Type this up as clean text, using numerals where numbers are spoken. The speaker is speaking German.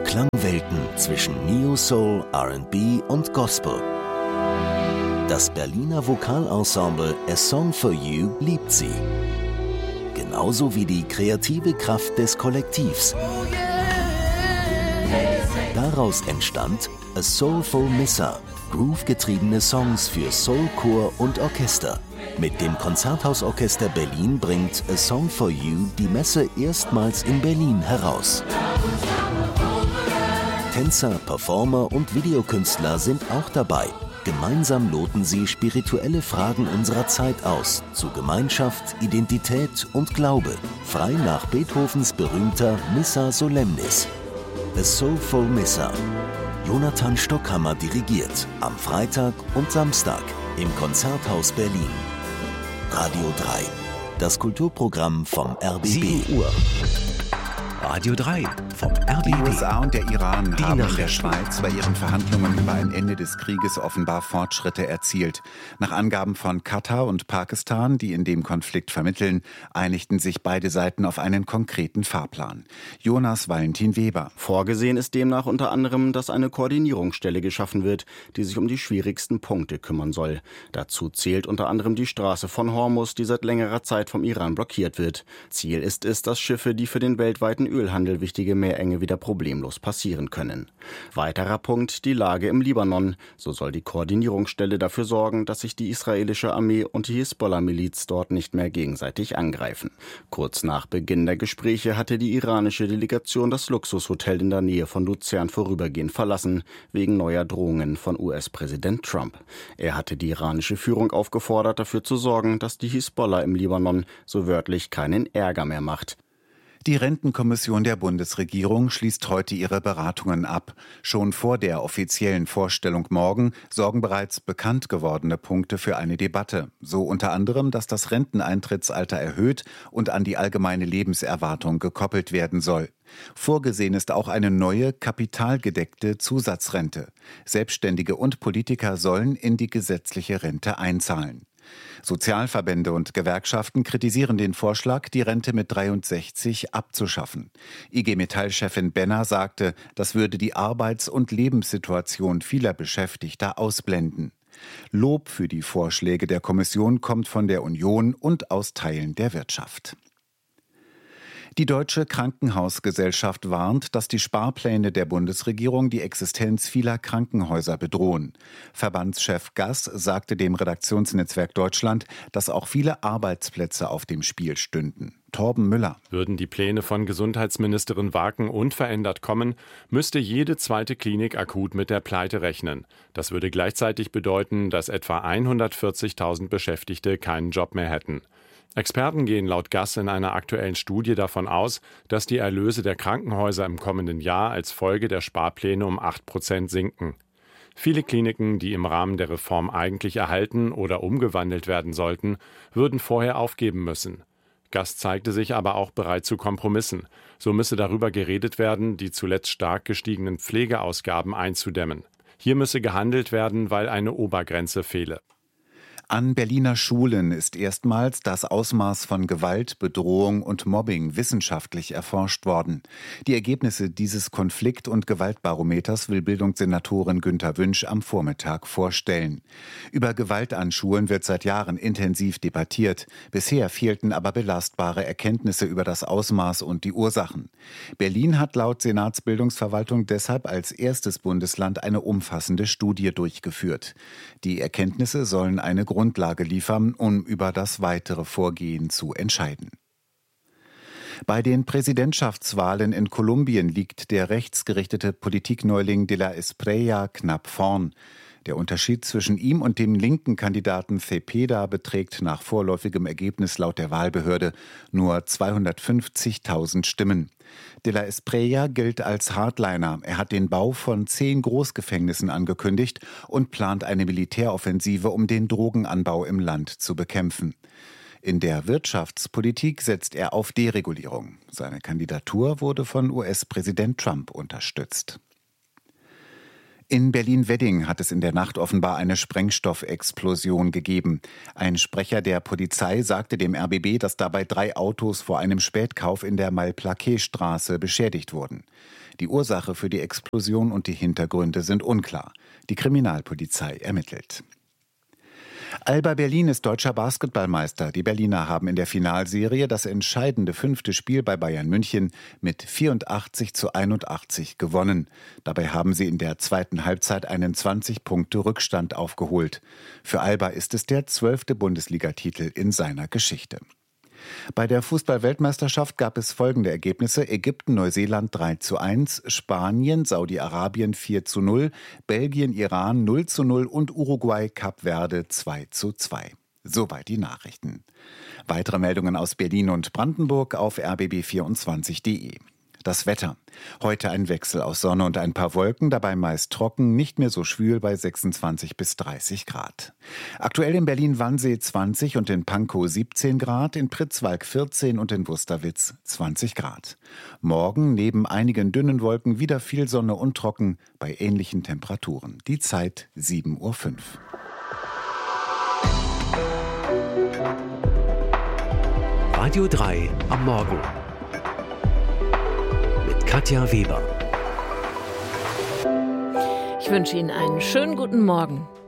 Klangwelten zwischen Neo-Soul, R&B und Gospel. Das Berliner Vokalensemble A Song for You liebt sie. Genauso wie die kreative Kraft des Kollektivs. Daraus entstand A Soulful Missa, groovegetriebene Songs für Soulchor und Orchester. Mit dem Konzerthausorchester Berlin bringt A Song for You die Messe erstmals in Berlin heraus. Tänzer, Performer und Videokünstler sind auch dabei. Gemeinsam loten sie spirituelle Fragen unserer Zeit aus, zu Gemeinschaft, Identität und Glaube, frei nach Beethovens berühmter Missa Solemnis. A Soulful Missa. Jonathan Stockhammer dirigiert, am Freitag und Samstag im Konzerthaus Berlin. Radio 3, das Kulturprogramm vom RBB. 7 Uhr. Radio 3 vom RBB. Die USA und der Iran Die haben in der Nachrichten. Schweiz bei ihren Verhandlungen über ein Ende des Krieges offenbar Fortschritte erzielt. Nach Angaben von Katar und Pakistan, die in dem Konflikt vermitteln, einigten sich beide Seiten auf einen konkreten Fahrplan. Jonas Valentin Weber. Vorgesehen ist demnach unter anderem, dass eine Koordinierungsstelle geschaffen wird, die sich um die schwierigsten Punkte kümmern soll. Dazu zählt unter anderem die Straße von Hormuz, die seit längerer Zeit vom Iran blockiert wird. Ziel ist es, dass Schiffe, die für den weltweiten Ölhandel wichtige Meerenge wieder problemlos passieren können. Weiterer Punkt, die Lage im Libanon. So soll die Koordinierungsstelle dafür sorgen, dass sich die israelische Armee und die Hisbollah-Miliz dort nicht mehr gegenseitig angreifen. Kurz nach Beginn der Gespräche hatte die iranische Delegation das Luxushotel in der Nähe von Luzern vorübergehend verlassen, wegen neuer Drohungen von US-Präsident Trump. Er hatte die iranische Führung aufgefordert, dafür zu sorgen, dass die Hisbollah im Libanon so wörtlich keinen Ärger mehr macht. Die Rentenkommission der Bundesregierung schließt heute ihre Beratungen ab. Schon vor der offiziellen Vorstellung morgen sorgen bereits bekannt gewordene Punkte für eine Debatte. So unter anderem, dass das Renteneintrittsalter erhöht und an die allgemeine Lebenserwartung gekoppelt werden soll. Vorgesehen ist auch eine neue, kapitalgedeckte Zusatzrente. Selbstständige und Politiker sollen in die gesetzliche Rente einzahlen. Sozialverbände und Gewerkschaften kritisieren den Vorschlag, die Rente mit 63 abzuschaffen. IG Metall-Chefin Benner sagte, das würde die Arbeits- und Lebenssituation vieler Beschäftigter ausblenden. Lob für die Vorschläge der Kommission kommt von der Union und aus Teilen der Wirtschaft. Die Deutsche Krankenhausgesellschaft warnt, dass die Sparpläne der Bundesregierung die Existenz vieler Krankenhäuser bedrohen. Verbandschef Gass sagte dem Redaktionsnetzwerk Deutschland, dass auch viele Arbeitsplätze auf dem Spiel stünden. Torben Müller. Würden die Pläne von Gesundheitsministerin Waken unverändert kommen, müsste jede zweite Klinik akut mit der Pleite rechnen. Das würde gleichzeitig bedeuten, dass etwa 140.000 Beschäftigte keinen Job mehr hätten. Experten gehen laut Gass in einer aktuellen Studie davon aus, dass die Erlöse der Krankenhäuser im kommenden Jahr als Folge der Sparpläne um 8% sinken. Viele Kliniken, die im Rahmen der Reform eigentlich erhalten oder umgewandelt werden sollten, würden vorher aufgeben müssen. Gass zeigte sich aber auch bereit zu Kompromissen. So müsse darüber geredet werden, die zuletzt stark gestiegenen Pflegeausgaben einzudämmen. Hier müsse gehandelt werden, weil eine Obergrenze fehle. An Berliner Schulen ist erstmals das Ausmaß von Gewalt, Bedrohung und Mobbing wissenschaftlich erforscht worden. Die Ergebnisse dieses Konflikt- und Gewaltbarometers will Bildungssenatorin Günther Wünsch am Vormittag vorstellen. Über Gewalt an Schulen wird seit Jahren intensiv debattiert. Bisher fehlten aber belastbare Erkenntnisse über das Ausmaß und die Ursachen. Berlin hat laut Senatsbildungsverwaltung deshalb als erstes Bundesland eine umfassende Studie durchgeführt. Die Erkenntnisse sollen eine Grundlage liefern, um über das weitere Vorgehen zu entscheiden. Bei den Präsidentschaftswahlen in Kolumbien liegt der rechtsgerichtete Politikneuling de la Espriella knapp vorn. Der Unterschied zwischen ihm und dem linken Kandidaten Cepeda beträgt nach vorläufigem Ergebnis laut der Wahlbehörde nur 250.000 Stimmen. De la Espriella gilt als Hardliner. Er hat den Bau von 10 Großgefängnissen angekündigt und plant eine Militäroffensive, um den Drogenanbau im Land zu bekämpfen. In der Wirtschaftspolitik setzt er auf Deregulierung. Seine Kandidatur wurde von US-Präsident Trump unterstützt. In Berlin-Wedding hat es in der Nacht offenbar eine Sprengstoffexplosion gegeben. Ein Sprecher der Polizei sagte dem RBB, dass dabei 3 Autos vor einem Spätkauf in der Malplaquet-Straße beschädigt wurden. Die Ursache für die Explosion und die Hintergründe sind unklar. Die Kriminalpolizei ermittelt. Alba Berlin ist deutscher Basketballmeister. Die Berliner haben in der Finalserie das entscheidende 5. Spiel bei Bayern München mit 84:81 gewonnen. Dabei haben sie in der zweiten Halbzeit einen 20-Punkte-Rückstand aufgeholt. Für Alba ist es der 12. Bundesligatitel in seiner Geschichte. Bei der Fußball-Weltmeisterschaft gab es folgende Ergebnisse: Ägypten, Neuseeland 3:1, Spanien, Saudi-Arabien 4:0, Belgien, Iran 0:0 und Uruguay, Kap Verde 2:2. Soweit die Nachrichten. Weitere Meldungen aus Berlin und Brandenburg auf rbb24.de. Das Wetter. Heute ein Wechsel aus Sonne und ein paar Wolken, dabei meist trocken, nicht mehr so schwül bei 26 bis 30 Grad. Aktuell in Berlin-Wannsee 20 und in Pankow 17 Grad, in Pritzwalk 14 und in Wusterwitz 20 Grad. Morgen neben einigen dünnen Wolken wieder viel Sonne und trocken bei ähnlichen Temperaturen. Die Zeit 7:05 Uhr. Radio 3 am Morgen. Katja Weber. Ich wünsche Ihnen einen schönen guten Morgen.